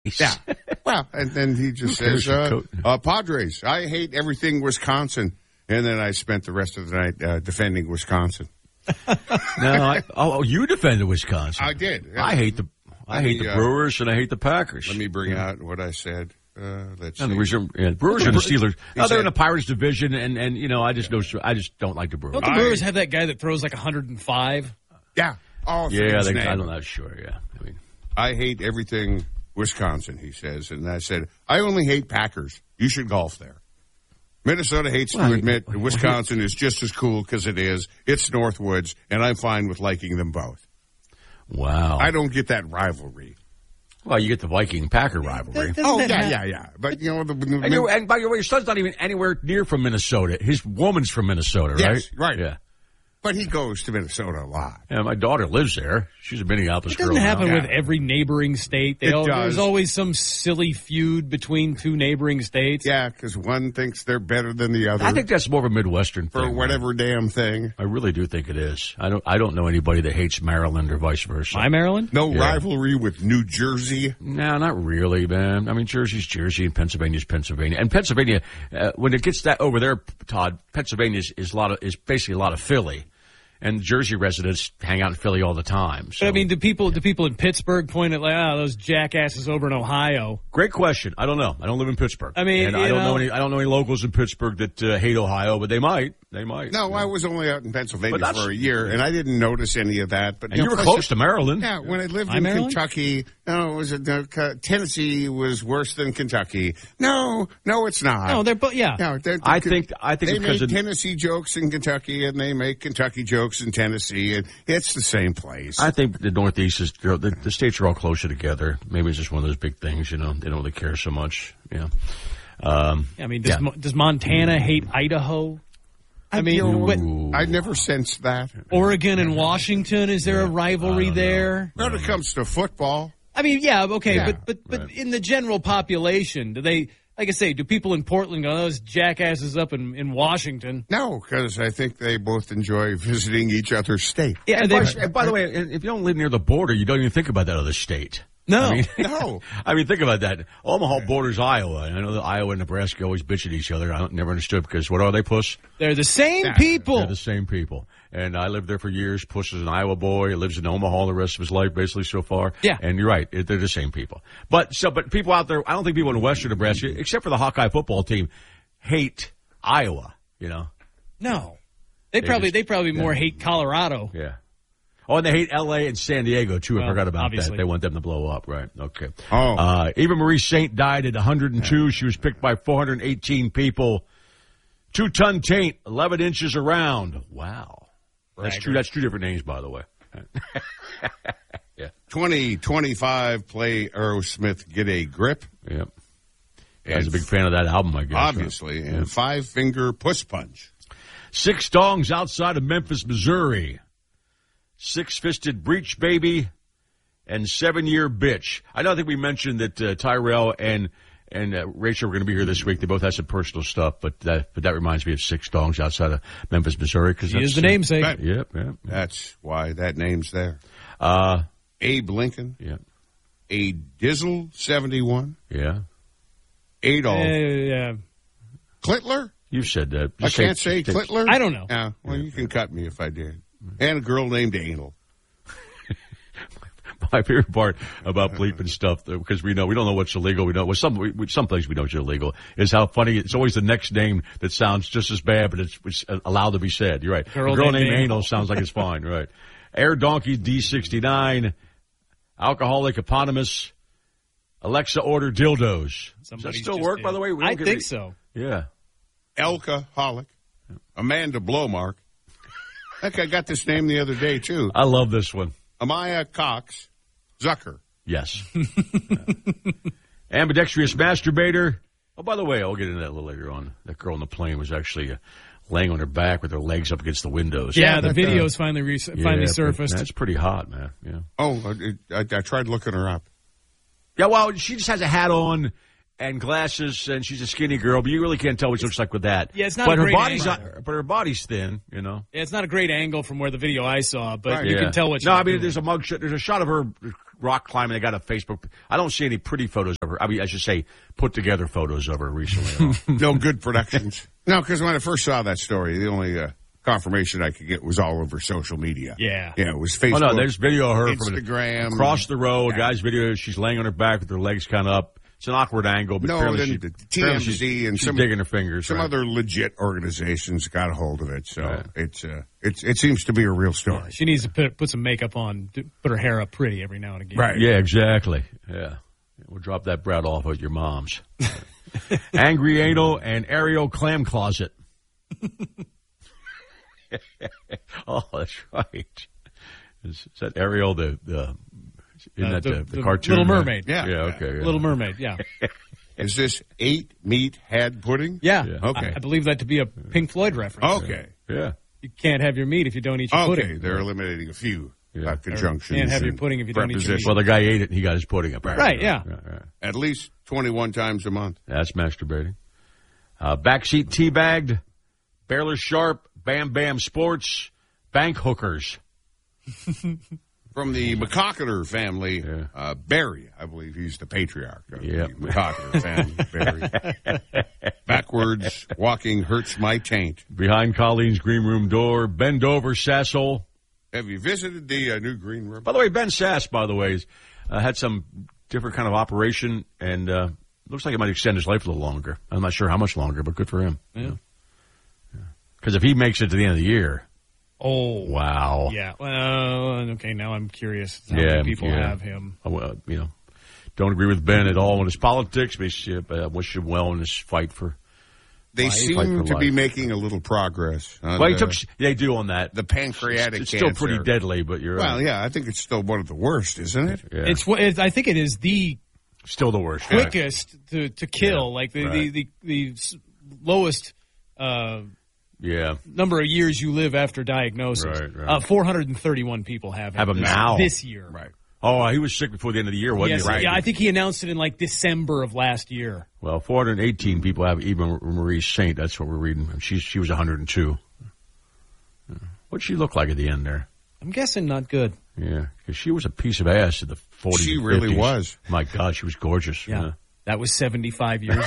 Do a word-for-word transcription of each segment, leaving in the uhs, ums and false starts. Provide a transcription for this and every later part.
Yeah. Well, and then he just says, uh, uh, Padres, I hate everything Wisconsin. And then I spent the rest of the night uh, defending Wisconsin. No, I, oh, you defended Wisconsin. I did. I hate the I hate the Brewers and I hate the Packers. Let me bring out what I said. Uh, let's and see. The reason, yeah, Brewers and the Steelers. He No, they're said- in the Pirates division, and, and you know, I just know, I just don't like the Brewers. Don't the Brewers have that guy that throws like one hundred five? Yeah. Oh, yeah, they, name. I'm not sure. Yeah, I mean, I hate everything Wisconsin, he says. And I said, I only hate Packers. You should golf there. Minnesota hates Well, to admit that Wisconsin is just as cool because it is. It's Northwoods, and I'm fine with liking them both. wow. I don't get that rivalry. Well, you get the Viking-Packer rivalry. Oh, yeah, yeah, yeah. But, you know, the, the, And, you, and by the way, your son's not even anywhere near from Minnesota. His woman's from Minnesota, right? Yes, right. Yeah. but he goes to Minnesota a lot. Yeah, my daughter lives there. She's a Minneapolis It girl. doesn't happen now. with every neighboring state. They It all, does. There's always some silly feud between two neighboring states. Yeah, because one thinks they're better than the other I think that's more of a Midwestern for thing. whatever damn thing. I really do think it is. I don't. I don't know anybody that hates Maryland or vice versa. My Maryland? No Yeah. rivalry with New Jersey. No, not really, man. I mean, Jersey's Jersey and Pennsylvania's Pennsylvania. And Pennsylvania, uh, when it gets that over there, Todd, Pennsylvania is, is a lot of is basically a lot of Philly. And Jersey residents hang out in Philly all the time. So. I mean, do people do people in Pittsburgh point at like, ah, those jackasses over in Ohio? Great question. I don't know. I don't live in Pittsburgh. I mean, and you I don't know, know- any. I don't know any locals in Pittsburgh that uh, hate Ohio, but they might. They might. No, Yeah. I was only out in Pennsylvania But that's- for a year, and I didn't notice any of that. But And you know, were plus close it- to Maryland. Yeah, when I lived My in Maryland? Kentucky, no, was it uh, Tennessee was worse than Kentucky? No, no, it's not. No, they're both. Yeah, No, they're- I think. I think they because make of, Tennessee jokes in Kentucky, and they make Kentucky jokes in Tennessee, and it's the same place. I think the Northeast is the, the states are all closer together. Maybe it's just one of those big things. You know, they don't really care so much. Yeah. Um, I mean, does, Yeah. Mo- does Montana hate Idaho? I mean, you know, what- Ooh. I never sensed that. Oregon and Washington, is there a rivalry there? When it comes to football, I mean, yeah, okay, Yeah, but but but right. in the general population, do they? Like I say, do people in Portland go, those jackasses up in, in Washington? no, because I think they both enjoy visiting each other's state. Yeah, and, they, by, and by the way, if you don't live near the border, you don't even think about that other state. no. I mean, No. I mean, think about that. Omaha borders Iowa. I know that Iowa and Nebraska always bitch at each other. I don't, never understood because what are they, Puss? They're the same Yeah, people. They're the same people. And I lived there for years. Puss is an Iowa boy. He lives in Omaha the rest of his life, basically, so far. Yeah. And you're right. It, they're the same people. But so, but people out there, I don't think people in western Nebraska, except for the Hawkeye football team, hate Iowa, you know? No, they They probably just- they probably more yeah. hate Colorado. Yeah. Oh, and they hate L A and San Diego, too. I Well, forgot about obviously. that. They want them to blow up, right? Okay. Oh. Uh, Eva Marie Saint died at one hundred two. She was picked by four hundred eighteen people. Two-ton taint, eleven inches around. Wow. That's Bragger. true. That's two different names, by the way. twenty twenty-five play Aerosmith Get a Grip, Yep. I was a big fan of that album, I guess. obviously, Yeah. and Five Finger Puss Punch. Six Dongs outside of Memphis, Missouri. Six-Fisted Breech Baby and Seven-Year Bitch. I don't think we mentioned that uh, Tyrell and and uh, Rachel were going to be here this week. They both had some personal stuff, but that, but that reminds me of Six Dongs outside of Memphis, Missouri. Cause He that's is the namesake. Right. Yep, yep. That's why that name's there. Uh, Abe Lincoln, yeah, a Dizzle seventy-one, yeah. Adolf Uh, yeah. Clitler. You said that. I Just can't say say- Clitler. I don't know. Yeah, well, you can cut me if I did. And a girl named Anal. My favorite part about bleeping stuff, because we know we don't know what's illegal. We know well, some we, some things we know is illegal. Is how funny it's always the next name that sounds just as bad, but it's, it's allowed to be said. You're right. Girl a girl named named Anal. Anal sounds like it's fine. Right. Air Donkey D sixty-nine, alcoholic eponymous. Alexa order dildos. Does that Somebody's still just work? did. By the way, we I don't get think any- so. Yeah. Alcoholic. Amanda Blowmark. I think I got this name the other day, too. I love this one. Amaya Cox Zucker. Yes. Ambidextrous masturbator. Oh, by the way, I'll get into that a little later on. That girl on the plane was actually uh, laying on her back with her legs up against the windows. Yeah, the that, videos finally re- Yeah, finally but surfaced. That's pretty hot, man. Yeah. Oh, I, I, I tried looking her up. Yeah, well, she just has a hat on and glasses, and she's a skinny girl, but you really can't tell what she looks like with that. Yeah, it's not But a her great body's angle. not, but her body's thin, you know. Yeah, it's not a great angle from where the video I saw, but Right. you Yeah. can tell what. No, she's I mean, doing. there's a mug shot. There's a shot of her rock climbing. They got a Facebook. I don't see any pretty photos of her. I mean, I should say put together photos of her recently. No good productions. No, because when I first saw that story, the only uh, confirmation I could get was all over social media. Yeah. Yeah, it was Facebook. Oh, no, there's video of her Instagram. From across the road. Yeah. Guy's video, she's laying on her back with her legs kind of up. It's an awkward angle, but no, apparently then she, the T M Z she's, and she's some, digging her fingers. Some right? other legit organizations got a hold of it, so right. it's uh, it's it seems to be a real story. Yeah, she needs to put put some makeup on, to put her hair up pretty every now and again. Right. Yeah, exactly. Yeah. We'll drop that brat off at your mom's. Angry Anal and Ariel Clam Closet. Oh, that's right. Is, is that Ariel the the isn't Uh, that the, the, the, the cartoon? Little Mermaid. Yeah. Yeah, okay. Yeah. Little Mermaid, yeah. Is this eight meat had pudding? Yeah. Yeah. Okay. I, I believe that to be a Pink Floyd reference. Okay. Yeah. You can't have your meat if you don't eat your Okay, pudding. they're eliminating a few Yeah. uh, conjunctions. Can't have your and pudding if you don't eat your prepositions. Well, the guy ate it and he got his pudding apparently. Right, yeah. yeah. At least twenty-one times a month. That's masturbating. Uh, backseat teabagged, Baylor Sharp, Bam Bam Sports, bank hookers. From the McCockler family, Yeah. uh, Barry, I believe he's the patriarch of Yep. the McCockler family, Barry. Backwards walking hurts my taint. Behind Colleen's green room door, bend over, Sassel. Have you visited the uh, new green room? By the way, Ben Sass, by the way, has, uh, had some different kind of operation, and uh, looks like it might extend his life a little longer. I'm not sure how much longer, but good for him. Yeah. Because if he makes it to the end of the year, Oh. wow. Yeah. Well, okay, now I'm curious how Yeah, many people yeah. have him. I, uh, you know, don't agree with Ben at all in his politics, but I uh, wish him well in his fight for. They life. seem Fight for to life. be making a little progress. On Well, he the, took. They do on that. the pancreatic It's cancer. still pretty deadly, but you're Well, right. yeah, I think it's still one of the worst, isn't it? Yeah. It's, what- it's I think it is the still the worst. yeah. quickest to, to kill, Yeah, like the, right. the, the, the s- lowest uh, Yeah. number of years you live after diagnosis. Right, right. Uh, four hundred thirty-one people have him Have him this, now. this year. Right. Oh, he was sick before the end of the year, wasn't Yes, he? Right. yeah, I think he announced it in like December of last year. Well, four hundred eighteen people have Eva Marie Saint. That's what we're reading. She's she was one hundred two. What'd she look like at the end there? I'm guessing not good. Yeah, because she was a piece of ass in the forties. She really fifties. was. My God, she was gorgeous. Yeah. That was seventy-five years ago.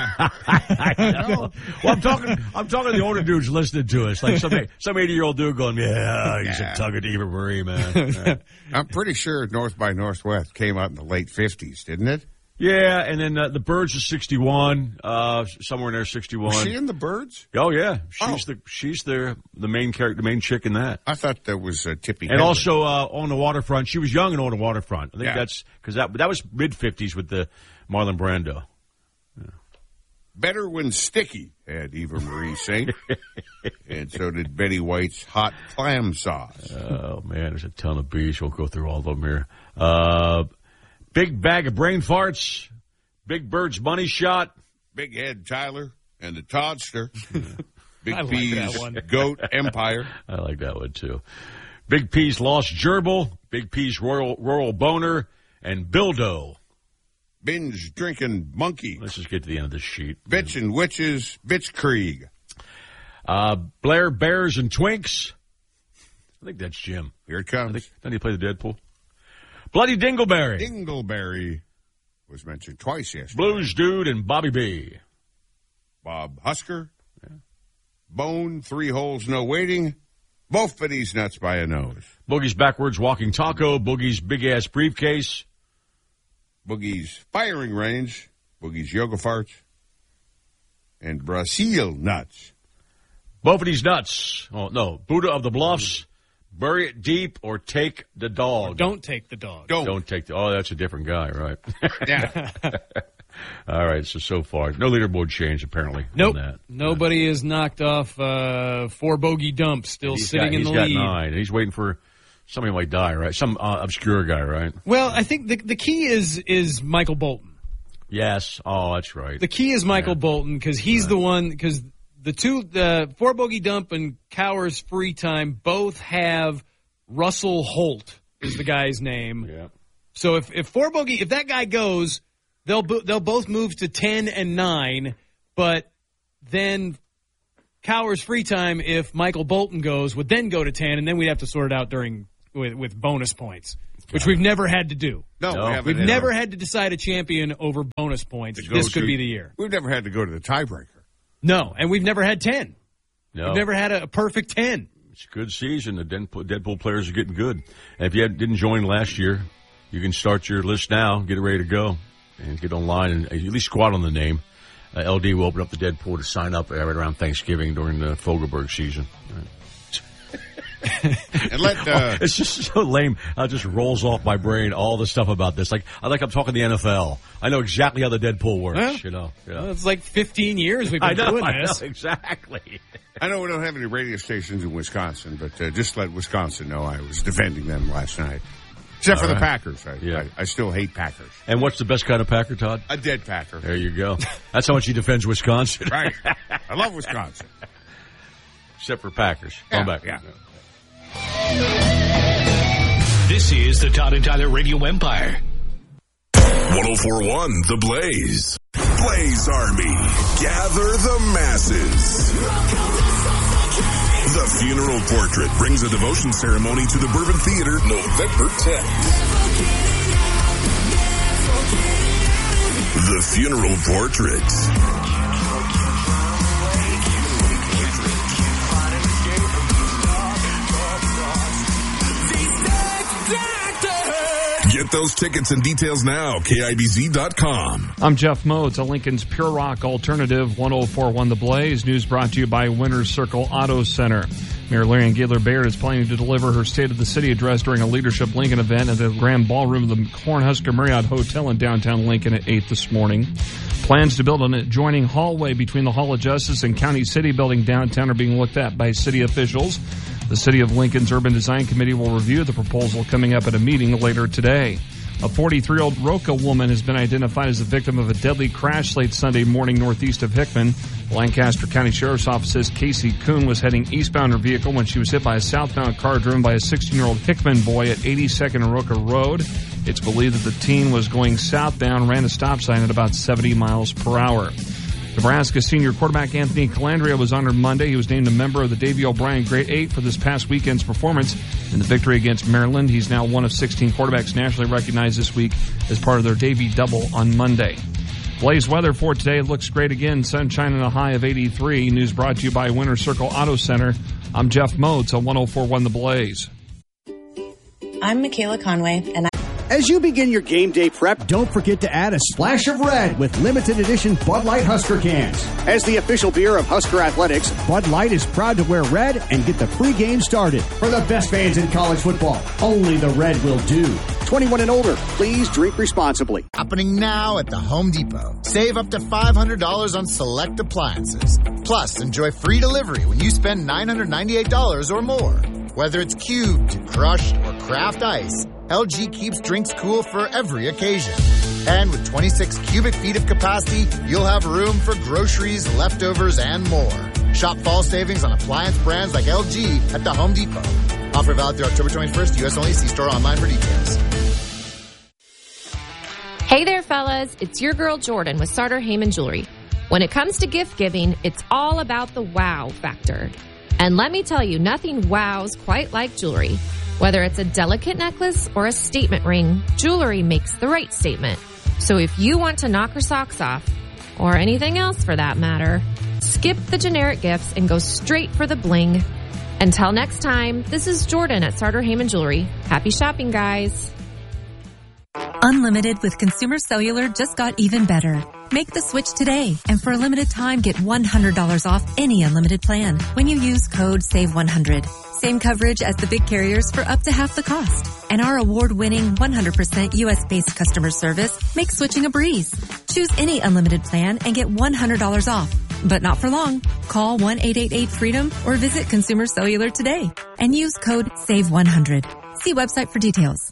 I know. Well, I'm talking. I'm talking to the older dudes listening to us, like some some eighty year old dude going, "Yeah, he's Yeah. a tug of Eva Marie, man." Yeah. I'm pretty sure North by Northwest came out in the late fifties, didn't it? Yeah, and then uh, the Birds is sixty-one, uh, somewhere in there, sixty-one. Was she in the Birds? Oh yeah, she's Oh. the she's the the main character, the main chick in that. I thought that was uh, Tippy. And Hedren. also uh, on the waterfront, she was young and on the waterfront. I think Yeah. that's because that that was mid fifties with the Marlon Brando. Better When Sticky had Eva Marie Saint. And so did Betty White's Hot Clam Sauce. Oh man, there's a ton of bees. We'll go through all of them here. Uh, big bag of brain farts. Big Bird's money shot. Big Head Tyler and the Toddster. Big I like P's that one. Goat Empire. I like that one too. Big P's lost gerbil. Big P's royal royal boner and Bildo. Binge Drinking Monkey. Let's just get to the end of this sheet. Bitch and Witches. Bitchkrieg. Uh, Blair Bears and Twinks. I think that's Jim. Here it I comes. think doesn't he play the Deadpool? Bloody Dingleberry. Dingleberry was mentioned twice yesterday. Blues Dude and Bobby B. Bob Husker. Bone, Three Holes, No Waiting. Both of these nuts by a nose. Boogie's Backwards Walking Taco. Boogie's Big Ass Briefcase. Boogie's Firing Range. Boogie's Yoga Farts. And Brazil Nuts. Both of these nuts. Oh, no. Buddha of the Bluffs. Bury it deep or take the dog. Don't take the dog. Don't. Don't take the... Oh, that's a different guy, right? Yeah. All right, so, so far. No leaderboard change, apparently. Nope. On that. Nobody is knocked off. Uh, four bogey dump still He's sitting got, in he's the got lead. nine. He's waiting for... Somebody might die, right? Some uh, obscure guy, right? Well, I think the the key is is Michael Bolton. Yes. Oh, that's right. The key is Michael Yeah. Bolton because he's the one because the two the four bogey dump and Cowers free time both have Russell Holt is the guy's name. Yeah. So if if four bogey if that guy goes, they'll bo- they'll both move to ten and nine, but then Cowers free time if Michael Bolton goes would then go to ten, and then we'd have to sort it out during with with bonus points. which we've never had to do. No, No. we haven't. We've had never a- had to decide a champion over bonus points. to go This could to- be the year. We've never had to go to the tiebreaker. No, and we've never had ten. No. We've never had a, a perfect ten. It's a good season. The Deadpool, Deadpool players are getting good. And if you had, didn't join last year, you can start your list now, get it ready to go, and get online and at least squat on the name. Uh, L D will open up the Deadpool to sign up right around Thanksgiving during the Fogelberg season. And let uh, It's just so lame how it just rolls off my brain, all the stuff about this. Like, I like I'm talking the N F L. I know exactly how the Deadpool works, Huh? you know. Yeah. Well, it's like fifteen years we've been I know, doing I this. know, exactly. I know we don't have any radio stations in Wisconsin, but uh, just let Wisconsin know I was defending them last night. Except All for right. the Packers. I, Yeah. I, I still hate Packers. And what's the best kind of Packer, Todd? A dead Packer. There you go. That's how much he defends Wisconsin. Right. I love Wisconsin. Except for Packers. Yeah, Come back. yeah. This is the Todd and Tyler Radio Empire. one oh four point one The Blaze. Blaze Army. Gather the masses. The Funeral Portrait brings a devotion ceremony to the Bourbon Theater November tenth. The Funeral Portrait. Get those tickets and details now. K I B Z dot com. I'm Jeff Modes, a Lincoln's Pure Rock Alternative, one oh four point one The Blaze. News brought to you by Winner's Circle Auto Center. Mayor Larian Gaylor-Baird is planning to deliver her State of the City address during a Leadership Lincoln event at the Grand Ballroom of the Cornhusker Marriott Hotel in downtown Lincoln at eight this morning. Plans to build an adjoining hallway between the Hall of Justice and County City building downtown are being looked at by city officials. The City of Lincoln's Urban Design Committee will review the proposal coming up at a meeting later today. A forty-three-year-old Roca woman has been identified as the victim of a deadly crash late Sunday morning northeast of Hickman. Lancaster County Sheriff's Office says Casey Kuhn was heading eastbound her vehicle when she was hit by a southbound car driven by a sixteen-year-old Hickman boy at eighty-second and Roca Road. It's believed that the teen was going southbound, ran a stop sign at about seventy miles per hour. Nebraska senior quarterback Anthony Calandria was honored Monday. He was named a member of the Davey O'Brien Grade eight for this past weekend's performance in the victory against Maryland. He's now one of sixteen quarterbacks nationally recognized this week as part of their Davey double on Monday. Blaze weather for today. It looks great again. Sunshine and a high of eighty-three. News brought to you by Winner's Circle Auto Center. I'm Jeff Modes on one oh four point one The Blaze. I'm Michaela Conway, and I As you begin your game day prep, don't forget to add a splash of red with limited edition Bud Light Husker cans. As the official beer of Husker Athletics, Bud Light is proud to wear red and get the pregame started. For the best fans in college football, only the red will do. twenty-one and older, please drink responsibly. Happening now at the Home Depot. Save up to five hundred dollars on select appliances. Plus, enjoy free delivery when you spend nine hundred ninety-eight dollars or more. Whether it's cubed, crushed, or craft ice, L G keeps drinks cool for every occasion. And with twenty-six cubic feet of capacity, you'll have room for groceries, leftovers, and more. Shop fall savings on appliance brands like L G at the Home Depot. Offer valid through October twenty-first, U S only. See store online for details. Hey there, fellas. It's your girl Jordan with Sartor Heyman Jewelry. When it comes to gift giving, it's all about the wow factor. And let me tell you, nothing wows quite like jewelry. Whether it's a delicate necklace or a statement ring, jewelry makes the right statement. So if you want to knock her socks off, or anything else for that matter, skip the generic gifts and go straight for the bling. Until next time, this is Jordan at Sartor Heyman Jewelry. Happy shopping, guys. Unlimited with Consumer Cellular just got even better. Make the switch today, and for a limited time, get one hundred dollars off any unlimited plan when you use code save one hundred. Same coverage as the big carriers for up to half the cost. And our award-winning one hundred percent U S-based customer service makes switching a breeze. Choose any unlimited plan and get one hundred dollars off. But not for long. Call one eight eight eight freedom or visit Consumer Cellular today and use code save one hundred. See website for details.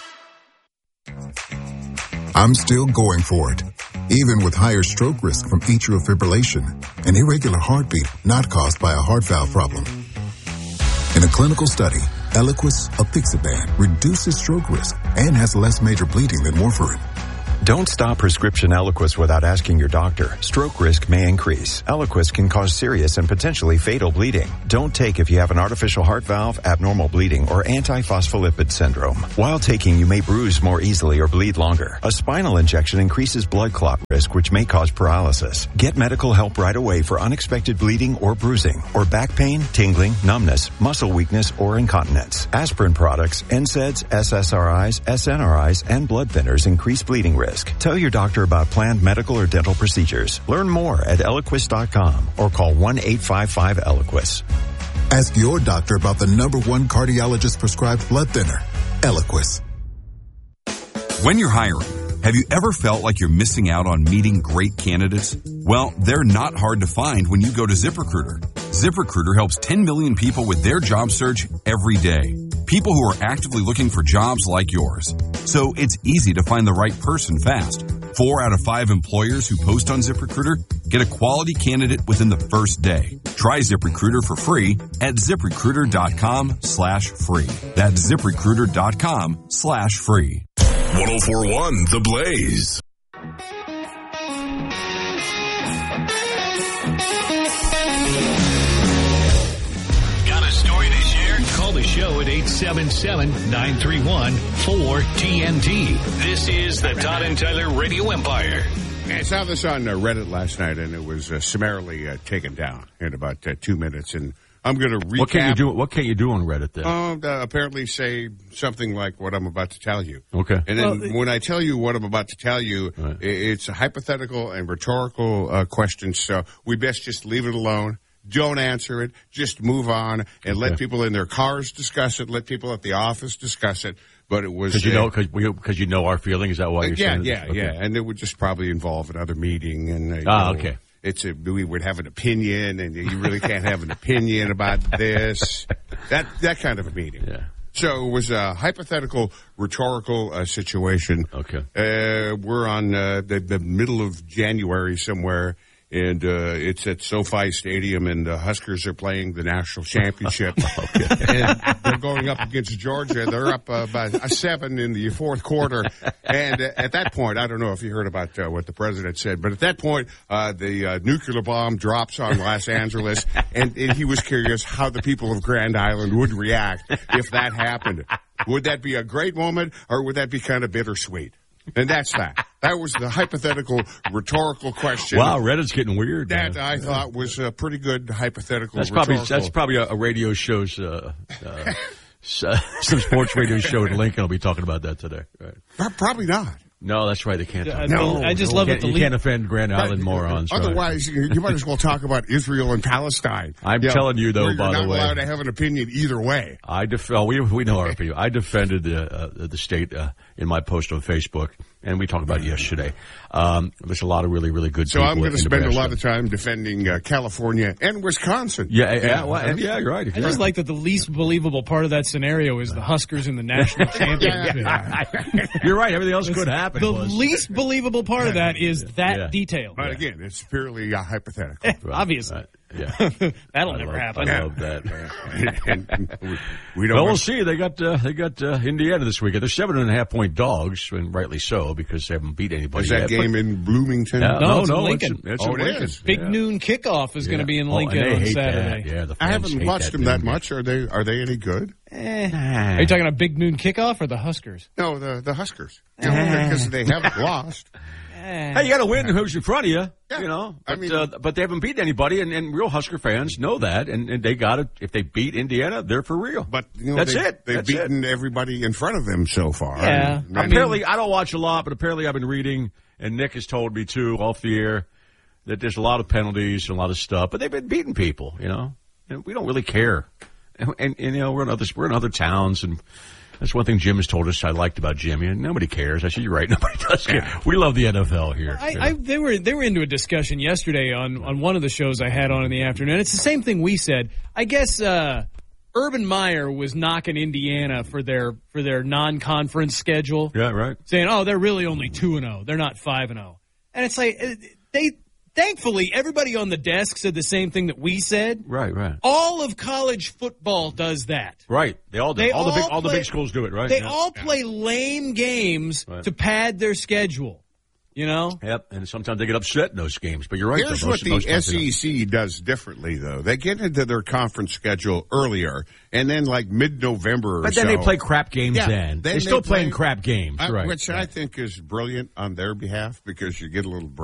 I'm still going for it, even with higher stroke risk from atrial fibrillation, an irregular heartbeat not caused by a heart valve problem. In a clinical study, Eliquis apixaban reduces stroke risk and has less major bleeding than warfarin. Don't stop prescription Eliquis without asking your doctor. Stroke risk may increase. Eliquis can cause serious and potentially fatal bleeding. Don't take if you have an artificial heart valve, abnormal bleeding, or antiphospholipid syndrome. While taking, you may bruise more easily or bleed longer. A spinal injection increases blood clot risk, which may cause paralysis. Get medical help right away for unexpected bleeding or bruising, or back pain, tingling, numbness, muscle weakness, or incontinence. Aspirin products, N SAIDs, S S R Is, S N R Is, and blood thinners increase bleeding risk. Tell your doctor about planned medical or dental procedures. Learn more at Eliquis dot com or call one eight five five Eliquis. Ask your doctor about the number one cardiologist prescribed blood thinner, Eliquis. When you're hiring, have you ever felt like you're missing out on meeting great candidates? Well, they're not hard to find when you go to ZipRecruiter. ZipRecruiter helps ten million people with their job search every day. People who are actively looking for jobs like yours. So it's easy to find the right person fast. Four out of five employers who post on ZipRecruiter get a quality candidate within the first day. Try ZipRecruiter for free at ZipRecruiter.com slash free. That's ZipRecruiter.com slash free. ten forty-one The Blaze. Got a story to share? Call the show at eight seven seven, nine three one, four T N T. This is the Todd and Tyler Radio Empire. I saw this on uh, Reddit last night, and it was uh, summarily uh, taken down in about uh, two minutes. And I'm going to recap. What can you do? What can you do on Reddit then? Uh, uh, apparently, say something like what I'm about to tell you. Okay. And then well, when I tell you what I'm about to tell you, right. it's a hypothetical and rhetorical uh, question. So we best just leave it alone. Don't answer it. Just move on and let okay. people in their cars discuss it. Let people at the office discuss it. But it was because you know because because you know our feeling. Is that why you're yeah, saying yeah, okay. yeah? And it would just probably involve another meeting. And uh, ah, know, okay. It's a we would have an opinion, and you really can't have an opinion about this. That that kind of a meeting. Yeah. So it was a hypothetical, rhetorical uh, situation. Okay. Uh, we're on uh, the, the middle of January somewhere. And uh, it's at SoFi Stadium, and the Huskers are playing the national championship. okay. And they're going up against Georgia. They're up uh, by a seven in the fourth quarter. And uh, at that point, I don't know if you heard about uh, what the president said, but at that point, uh, the uh, nuclear bomb drops on Los Angeles, and, and he was curious how the people of Grand Island would react if that happened. Would that be a great moment, or would that be kind of bittersweet? And that's that. That was the hypothetical, rhetorical question. Wow, Reddit's getting weird. That man. I thought was a pretty good hypothetical. That's rhetorical. probably that's probably a, a radio show's uh, uh, some sports radio show in Lincoln will be talking about that today. Right. Probably not. No, that's right. They can't. Talk no, I just love you that the you lead- can't offend Grand Island morons. Otherwise, right. you might as well talk about Israel and Palestine. I'm you telling know, you, though, by the way, you're not allowed to have an opinion either way. I def- oh, we we know our opinion. I defended the uh, the state uh, in my post on Facebook, and we talked about it yesterday. Um, there's a lot of really really good. So people I'm going to in spend Nebraska. a lot of time defending uh, California and Wisconsin. Yeah, yeah, yeah, well, and yeah you're right. I just like that the least believable part of that scenario is the Huskers in the national championship. You're right. Everything else could happen. The was. least believable part of that is that yeah. detail. But again, it's purely uh, hypothetical. Right. Obviously. Right. Yeah. That'll I never love, happen. I love that. and, and we, we don't well, want- we'll see. They got uh, they got uh, Indiana this weekend. They're seven and a half point dogs, and rightly so because they haven't beat anybody. Is that yet, game but, in Bloomington? No, no, no, it's in no Lincoln. It's, it's oh, in it Lincoln. is. Big yeah. noon kickoff is yeah. going to be in oh, Lincoln and they on hate Saturday. That. Yeah, the I fans haven't hate watched that them that noon much. Are they are they any good? Eh. Are you talking about big noon kickoff or the Huskers? No, the the Huskers. You know, because they haven't lost. Hey, you got to win who's in front of you, Yeah. you know. I But, mean- uh, but they haven't beaten anybody, and, and real Husker fans know that, and, and they got it. If they beat Indiana, they're for real. But you know, that's they, it. They've That's beaten everybody in front of them so far. Yeah. And- I and- apparently, I don't watch a lot, but apparently I've been reading, and Nick has told me too off the air that there's a lot of penalties and a lot of stuff, but they've been beating people, you know. And we don't really care. And, and, and you know, we're in other we're in other towns, and that's one thing Jim has told us I liked about Jim. You know, nobody cares. I said, you're right. Nobody does care. We love the N F L here. I, you know? I, they were they were into a discussion yesterday on, on one of the shows I had on in the afternoon. It's the same thing we said. I guess uh, Urban Meyer was knocking Indiana for their for their non-conference schedule. Yeah, right. Saying, oh, they're really only two and zero. They're not five and zero. And it's like they. Thankfully, everybody on the desk said the same thing that we said. Right, right. All of college football does that. Right. They all do. They all, the big all all the play- big schools do it, right? They Yeah. all play lame games Right. to pad their schedule. You know? Yep, and sometimes they get upset in those games. But you're right. Here's though, most, what the most times S E C does differently, though. They get into their conference schedule earlier, and then like mid-November or But then so, they play crap games Yeah, then. then They're still they play- playing crap games, uh, right. Which I think is brilliant on their behalf because you get a little break.